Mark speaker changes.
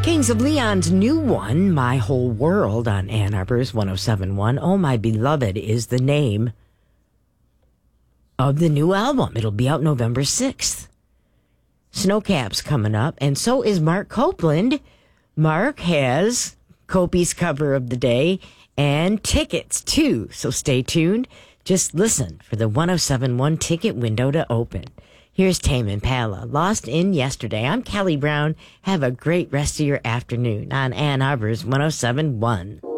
Speaker 1: Kings of Leon's new one, My Whole World, on Ann Arbor's 107.1. Oh, My Beloved is the name of the new album. It'll be out November 6th. Snowcap's coming up, and so is Mark Copeland. Mark has Copey's cover of the day and tickets, too. So stay tuned. Just listen for the 107.1 ticket window to open. Here's Tame Impala, Lost in Yesterday. I'm Kelly Brown. Have a great rest of your afternoon on Ann Arbor's 107.1.